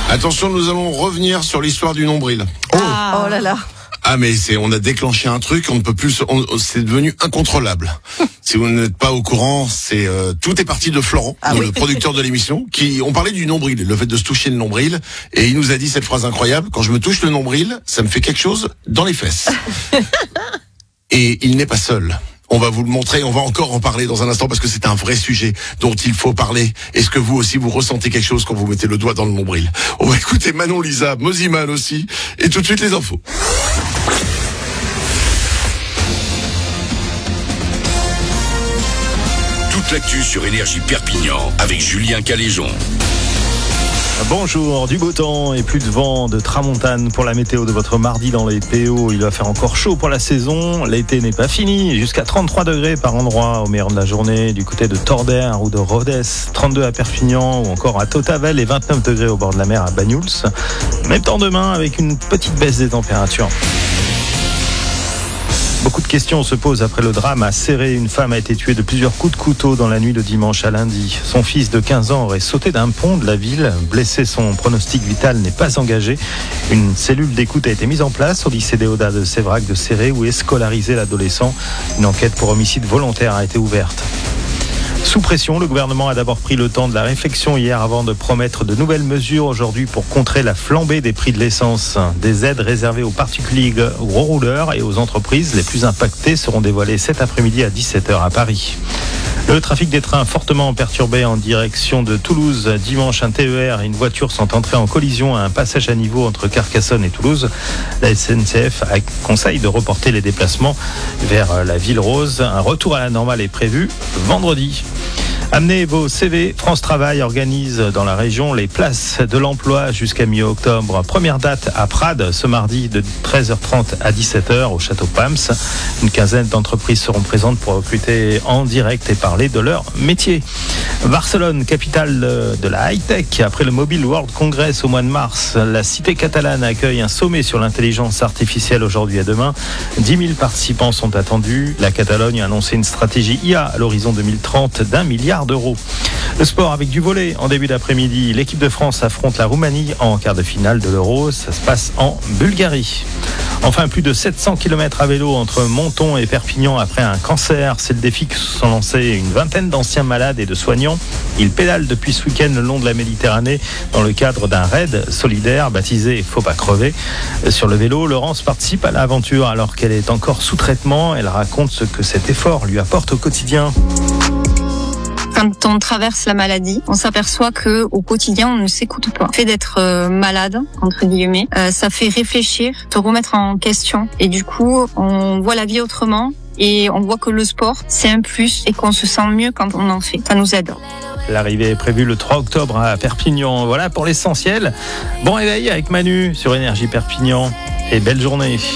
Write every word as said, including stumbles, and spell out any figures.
Attention, nous allons revenir sur l'histoire du nombril. Oh, ah. oh là là. Ah mais c'est, on a déclenché un truc, on ne peut plus, on, c'est devenu incontrôlable. Si vous n'êtes pas au courant, c'est euh, tout est parti de Florent, ah le oui. producteur de l'émission, qui on parlait du nombril, le fait de se toucher le nombril, et il nous a dit cette phrase incroyable: quand je me touche le nombril, ça me fait quelque chose dans les fesses. Et il n'est pas seul. On va vous le montrer, on va encore en parler dans un instant parce que c'est un vrai sujet dont il faut parler. Est-ce que vous aussi vous ressentez quelque chose quand vous mettez le doigt dans le nombril? On va écouter Manon Lisa, Moziman aussi, et tout de suite les infos. Toute l'actu sur Énergie Perpignan avec Julien Caléjon. Bonjour, du beau temps et plus de vent, de tramontane pour la météo de votre mardi dans les P O. Il va faire encore chaud pour la saison, l'été n'est pas fini, jusqu'à trente-trois degrés par endroit au meilleur de la journée du côté de Tordère ou de Rodez, trente-deux à Perpignan ou encore à Tautavel et vingt-neuf degrés au bord de la mer à Banyuls. Même temps demain avec une petite baisse des températures. Beaucoup de questions se posent après le drame à Céré. Une femme a été tuée de plusieurs coups de couteau dans la nuit de dimanche à lundi. Son fils de quinze ans aurait sauté d'un pont de la ville. Blessé, son pronostic vital n'est pas engagé. Une cellule d'écoute a été mise en place au lycée Déodat de Sévrac de Céré où est scolarisé l'adolescent. Une enquête pour homicide volontaire a été ouverte. Sous pression, le gouvernement a d'abord pris le temps de la réflexion hier avant de promettre de nouvelles mesures aujourd'hui pour contrer la flambée des prix de l'essence. Des aides réservées aux particuliers, aux gros rouleurs et aux entreprises les plus impactées seront dévoilées cet après-midi à dix-sept heures à Paris. Le trafic des trains fortement perturbé en direction de Toulouse. Dimanche, un T E R et une voiture sont entrés en collision à un passage à niveau entre Carcassonne et Toulouse. La S N C F conseille de reporter les déplacements vers la Ville Rose. Un retour à la normale est prévu vendredi. Amenez vos C V. France Travail organise dans la région les places de l'emploi jusqu'à mi-octobre. Première date à Prades ce mardi de treize heures trente à dix-sept heures au Château Pams. Une quinzaine d'entreprises seront présentes pour recruter en direct et parler de leur métier. Barcelone, capitale de la high-tech. Après le Mobile World Congress au mois de mars, la cité catalane accueille un sommet sur l'intelligence artificielle aujourd'hui et demain. dix mille participants sont attendus. La Catalogne a annoncé une stratégie I A à l'horizon deux mille trente d'un milliard d'euros. Le sport avec du volley en début d'après-midi. L'équipe de France affronte la Roumanie en quart de finale de l'Euro. Ça se passe en Bulgarie. Enfin, plus de sept cents kilomètres à vélo entre Menton et Perpignan après un cancer. C'est le défi que se sont lancés une vingtaine d'anciens malades et de soignants. Ils pédalent depuis ce week-end le long de la Méditerranée dans le cadre d'un raid solidaire baptisé Faut pas crever. Sur le vélo, Laurence participe à l'aventure alors qu'elle est encore sous traitement. Elle raconte ce que cet effort lui apporte au quotidien. Quand on traverse la maladie, on s'aperçoit que au quotidien, on ne s'écoute pas. Le fait d'être euh, malade, entre guillemets, euh, ça fait réfléchir, se remettre en question. Et du coup, on voit la vie autrement et on voit que le sport, c'est un plus et qu'on se sent mieux quand on en fait. Ça nous aide. L'arrivée est prévue le trois octobre à Perpignan. Voilà pour l'essentiel. Bon réveil avec Manu sur Énergie Perpignan et belle journée.